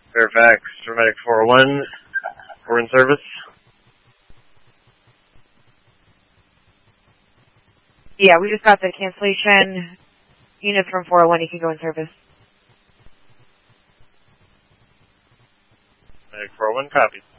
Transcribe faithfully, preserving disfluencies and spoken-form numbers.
Fairfax, Paramedic four oh one, we're in service. Yeah, we just got the cancellation. Units from four oh one, you can go in service. Paramedic four oh one, copy.